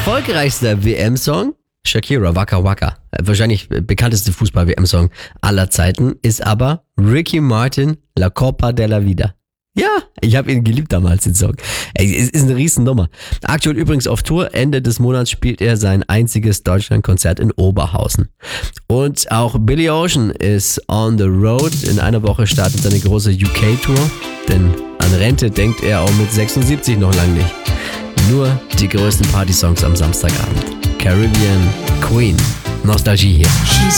Erfolgreichster WM-Song? Shakira, Waka Waka. Wahrscheinlich bekannteste Fußball-WM-Song aller Zeiten ist aber Ricky Martin, La Copa de la Vida. Ja, ich habe ihn geliebt damals, den Song. Ey, es ist eine Riesennummer. Aktuell übrigens auf Tour. Ende des Monats spielt er sein einziges Deutschlandkonzert in Oberhausen. Und auch Billy Ocean ist on the road. In einer Woche startet seine große UK-Tour. Denn an Rente denkt er auch mit 76 noch lang nicht. Nur die größten Party-Songs am Samstagabend. Caribbean Queen. Nostalgie hier.